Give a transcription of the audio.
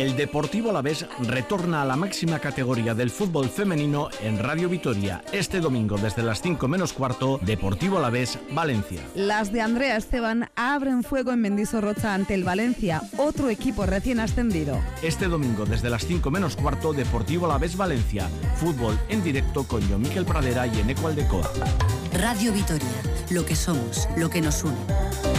El Deportivo Alavés retorna a la máxima categoría del fútbol femenino en Radio Vitoria. Este domingo desde las 5 menos cuarto, Deportivo Alavés, Valencia. Las de Andrea Esteban abren fuego en Mendizorroza ante el Valencia, otro equipo recién ascendido. Este domingo desde las 5 menos cuarto, Deportivo Alavés, Valencia. Fútbol en directo con John Miquel Pradera y Eneco Aldecoa. Radio Vitoria, lo que somos, lo que nos une.